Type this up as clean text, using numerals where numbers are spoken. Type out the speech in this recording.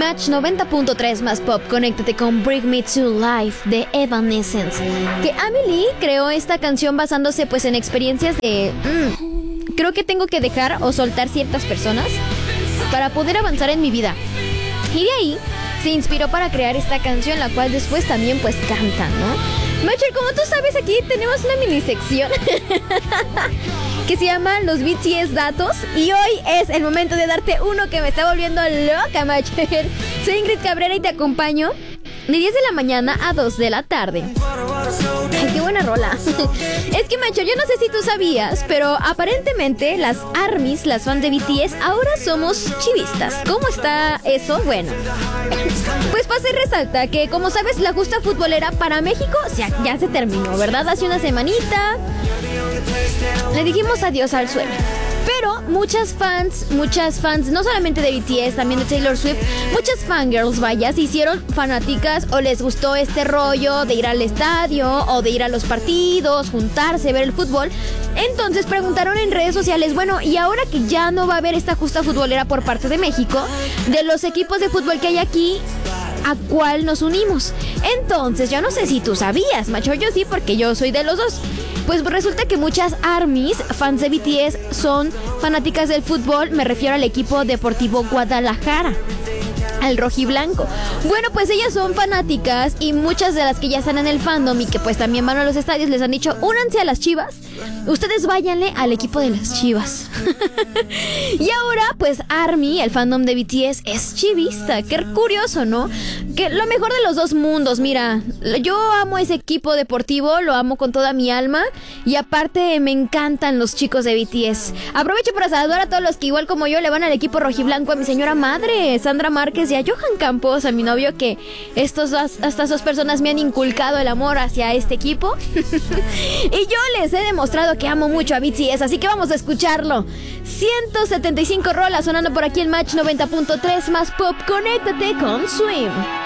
Match 90.3 más pop, conéctate con Bring Me to Life de Evanescence. Que Amy Lee creó esta canción basándose pues en experiencias de... creo que tengo que dejar o soltar ciertas personas para poder avanzar en mi vida. Y de ahí se inspiró para crear esta canción, la cual después también pues canta, ¿no? Matcher, como tú sabes, aquí tenemos una mini sección que se llama Los BTS Datos. Y hoy es el momento de darte uno que me está volviendo loca, Matcher. Soy Ingrid Cabrera y te acompaño de 10 de la mañana a 2 de la tarde. Ay, qué buena rola. Es que, Matcher, yo no sé si tú sabías, pero aparentemente las ARMYs, las fans de BTS, ahora somos chivistas. ¿Cómo está eso? Bueno, pues pasa y resalta que, como sabes, la justa futbolera para México ya se terminó, ¿verdad? Hace una semanita le dijimos adiós al sueño. Pero muchas fans, no solamente de BTS, también de Taylor Swift, muchas fangirls, vaya, se hicieron fanáticas o les gustó este rollo de ir al estadio o de ir a los partidos, juntarse, ver el fútbol. Entonces preguntaron en redes sociales, bueno, y ahora que ya no va a haber esta justa futbolera por parte de México, de los equipos de fútbol que hay aquí, ¿a cuál nos unimos? Entonces, yo no sé si tú sabías, macho, yo sí, porque yo soy de los dos. Pues resulta que muchas ARMYs, fans de BTS, son fanáticas del fútbol. Me refiero al equipo deportivo Guadalajara, al rojiblanco. Bueno, pues ellas son fanáticas y muchas de las que ya están en el fandom y que pues también van a los estadios les han dicho, únanse a las Chivas. Ustedes váyanle al equipo de las Chivas. Y ahora pues ARMY, el fandom de BTS, es chivista. Qué curioso, ¿no? Que lo mejor de los dos mundos. Mira, yo amo ese equipo deportivo, lo amo con toda mi alma. Y aparte me encantan los chicos de BTS. Aprovecho para saludar a todos los que igual como yo le van al equipo rojiblanco, a mi señora madre, Sandra Márquez, y a Johan Campos, a mi novio, que estas dos personas me han inculcado el amor hacia este equipo. Y yo les he demostrado que amo mucho a BTS, así que vamos a escucharlo. 175 rolas sonando por aquí en Match 90.3 más pop. Conéctate con Swim.